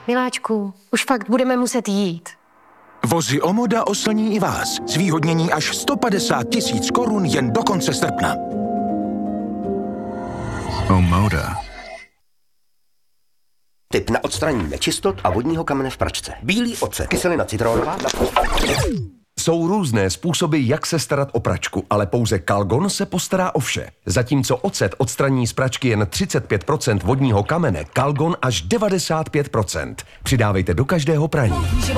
Miláčku, už fakt budeme muset jít. Vozy Omoda oslní i vás. Zvýhodnění až 150 000 korun jen do konce srpna. Omoda. Tip na odstranění nečistot a vodního kamene v pračce. Bílý ocet, kyselina citronová. Jsou různé způsoby, jak se starat o pračku, ale pouze Calgon se postará o vše. Zatímco ocet odstraní z pračky jen 35% vodního kamene, Calgon až 95%. Přidávejte do každého praní.